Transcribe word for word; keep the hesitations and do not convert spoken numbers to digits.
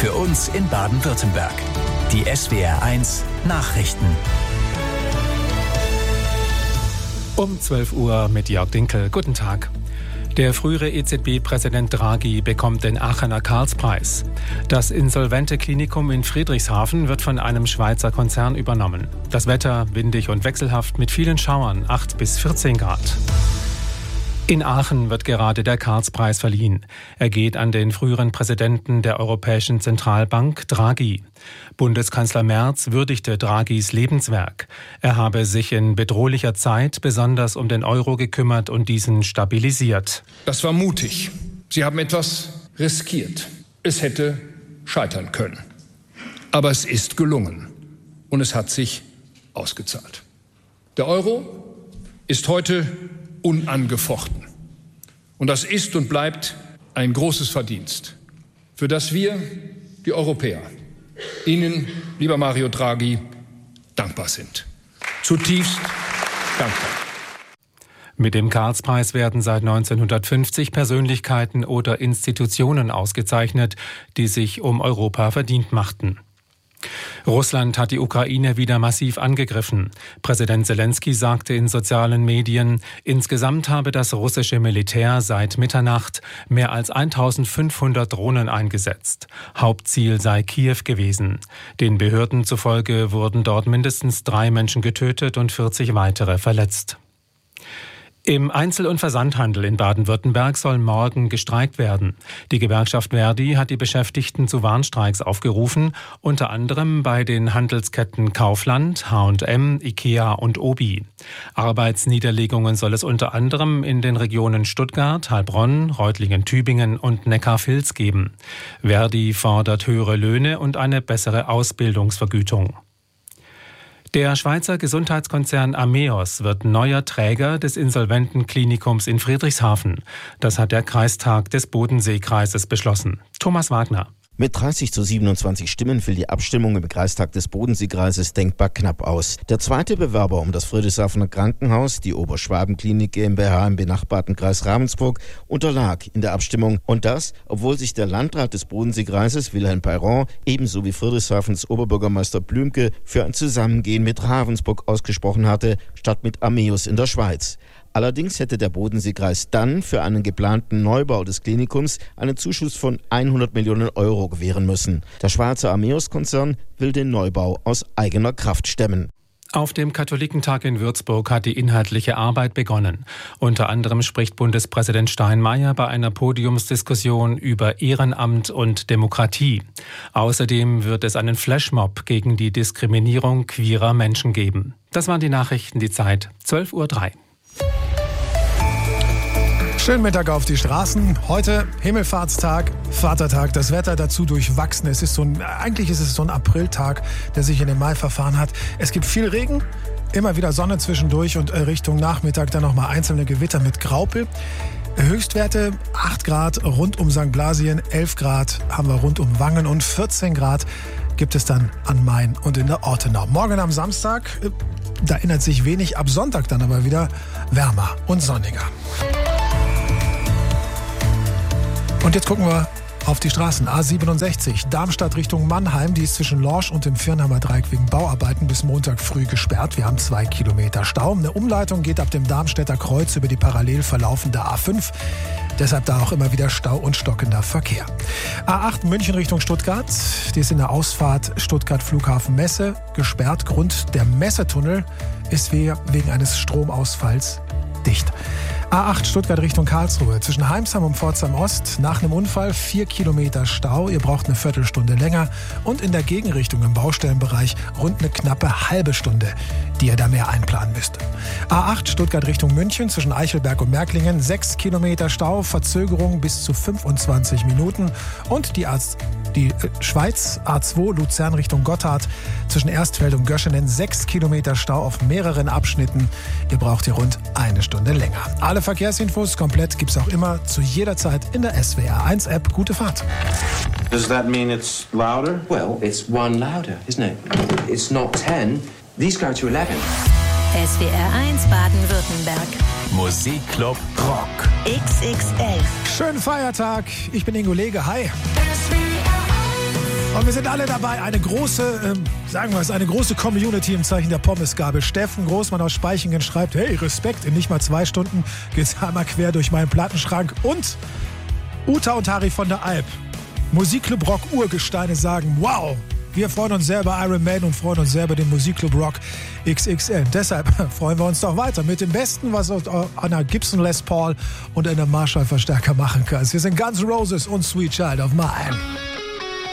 Für uns in Baden-Württemberg. Die S W R eins Nachrichten. Um zwölf Uhr mit Jörg Dinkel. Guten Tag. Der frühere E Z B-Präsident Draghi bekommt den Aachener Karlspreis. Das insolvente Klinikum in Friedrichshafen wird von einem Schweizer Konzern übernommen. Das Wetter windig und wechselhaft mit vielen Schauern, acht bis vierzehn Grad. In Aachen wird gerade der Karlspreis verliehen. Er geht an den früheren Präsidenten der Europäischen Zentralbank, Draghi. Bundeskanzler Merz würdigte Draghis Lebenswerk. Er habe sich in bedrohlicher Zeit besonders um den Euro gekümmert und diesen stabilisiert. Das war mutig. Sie haben etwas riskiert. Es hätte scheitern können. Aber es ist gelungen. Und es hat sich ausgezahlt. Der Euro ist heute unangefochten. Und das ist und bleibt ein großes Verdienst, für das wir, die Europäer, Ihnen, lieber Mario Draghi, dankbar sind. Zutiefst dankbar. Mit dem Karlspreis werden seit neunzehnhundertfünfzig Persönlichkeiten oder Institutionen ausgezeichnet, die sich um Europa verdient machten. Russland hat die Ukraine wieder massiv angegriffen. Präsident Zelensky sagte in sozialen Medien, insgesamt habe das russische Militär seit Mitternacht mehr als eintausendfünfhundert Drohnen eingesetzt. Hauptziel sei Kiew gewesen. Den Behörden zufolge wurden dort mindestens drei Menschen getötet und vierzig weitere verletzt. Im Einzel- und Versandhandel in Baden-Württemberg soll morgen gestreikt werden. Die Gewerkschaft Verdi hat die Beschäftigten zu Warnstreiks aufgerufen, unter anderem bei den Handelsketten Kaufland, H und M, Ikea und Obi. Arbeitsniederlegungen soll es unter anderem in den Regionen Stuttgart, Heilbronn, Reutlingen-Tübingen und Neckar-Vils geben. Verdi fordert höhere Löhne und eine bessere Ausbildungsvergütung. Der Schweizer Gesundheitskonzern Ameos wird neuer Träger des insolventen Klinikums in Friedrichshafen. Das hat der Kreistag des Bodenseekreises beschlossen. Thomas Wagner. Mit dreißig zu siebenundzwanzig Stimmen fiel die Abstimmung im Kreistag des Bodenseekreises denkbar knapp aus. Der zweite Bewerber um das Friedrichshafener Krankenhaus, die Oberschwabenklinik GmbH im benachbarten Kreis Ravensburg, unterlag in der Abstimmung. Und das, obwohl sich der Landrat des Bodenseekreises, Wilhelm Peyron, ebenso wie Friedrichshafens Oberbürgermeister Blümke für ein Zusammengehen mit Ravensburg ausgesprochen hatte, statt mit Ameos in der Schweiz. Allerdings hätte der Bodenseekreis dann für einen geplanten Neubau des Klinikums einen Zuschuss von hundert Millionen Euro gewähren müssen. Der Schweizer Ameos-Konzern will den Neubau aus eigener Kraft stemmen. Auf dem Katholikentag in Würzburg hat die inhaltliche Arbeit begonnen. Unter anderem spricht Bundespräsident Steinmeier bei einer Podiumsdiskussion über Ehrenamt und Demokratie. Außerdem wird es einen Flashmob gegen die Diskriminierung queerer Menschen geben. Das waren die Nachrichten, die Zeit, zwölf Uhr drei. Schönen Mittag auf die Straßen. Heute Himmelfahrtstag, Vatertag, das Wetter dazu durchwachsen. Es ist so ein, eigentlich ist es so ein Apriltag, der sich in den Mai verfahren hat. Es gibt viel Regen, immer wieder Sonne zwischendurch und Richtung Nachmittag dann nochmal einzelne Gewitter mit Graupel. Höchstwerte acht Grad rund um Sankt Blasien, elf Grad haben wir rund um Wangen und vierzehn Grad gibt es dann an Main und in der Ortenau. Morgen am Samstag, da ändert sich wenig, ab Sonntag dann aber wieder wärmer und sonniger. Und jetzt gucken wir auf die Straßen. A siebenundsechzig, Darmstadt Richtung Mannheim. Die ist zwischen Lorsch und dem Viernheimer Dreieck wegen Bauarbeiten bis Montag früh gesperrt. Wir haben zwei Kilometer Stau. Eine Umleitung geht ab dem Darmstädter Kreuz über die parallel verlaufende A fünf. Deshalb da auch immer wieder Stau und stockender Verkehr. A acht München Richtung Stuttgart. Die ist in der Ausfahrt Stuttgart Flughafen Messe gesperrt. Grund der Messetunnel ist wegen eines Stromausfalls dicht. A acht Stuttgart Richtung Karlsruhe. Zwischen Heimsheim und Pforzheim Ost nach einem Unfall vier Kilometer Stau. Ihr braucht eine Viertelstunde länger. Und in der Gegenrichtung im Baustellenbereich rund eine knappe halbe Stunde, die ihr da mehr einplanen müsst. A acht Stuttgart Richtung München zwischen Eichelberg und Märklingen. sechs Kilometer Stau, Verzögerung bis zu fünfundzwanzig Minuten. Und die, Arzt, die äh, Schweiz A zwei Luzern Richtung Gotthard zwischen Erstfeld und Göschenen. sechs Kilometer Stau auf mehreren Abschnitten. Ihr braucht hier rund eine Stunde länger. Alle Verkehrsinfos komplett gibt's auch immer zu jeder Zeit in der S W R eins App. Gute Fahrt. Does that mean it's louder? Well, it's one louder, isn't it? It's not ten. These go to eleven. S W R eins Baden-Württemberg. Musikclub Rock. X X L. Schönen Feiertag. Ich bin Ingo Lege. Hi. S W R eins. Und wir sind alle dabei, eine große, ähm, sagen wir es, eine große Community im Zeichen der Pommesgabel. Steffen Großmann aus Speichingen schreibt, hey, Respekt, in nicht mal zwei Stunden geht's einmal quer durch meinen Plattenschrank. Und Uta und Harry von der Alp, Musikclub Rock Urgesteine sagen, wow, wir freuen uns sehr über Iron Maiden und freuen uns sehr über den Musikclub Rock X X L. Deshalb freuen wir uns doch weiter mit dem Besten, was aus einer Gibson Les Paul und einer Marshall-Verstärker machen kann. Wir sind Guns N' Roses und Sweet Child of Mine.